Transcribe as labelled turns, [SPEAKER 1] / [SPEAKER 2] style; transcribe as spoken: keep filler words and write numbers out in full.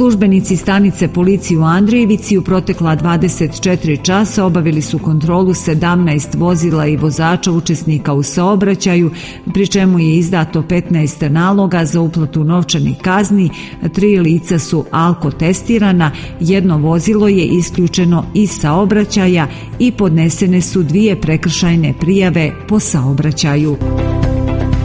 [SPEAKER 1] Službenici stanice policije u Andrijevici u protekla dvadeset četiri časa obavili su kontrolu sedamnaest vozila i vozača učesnika u saobraćaju, pri čemu je izdato petnaest naloga za uplatu novčanih kazni, tri lica su alkotestirana, jedno vozilo je isključeno iz saobraćaja i podnesene su dvije prekršajne prijave po saobraćaju.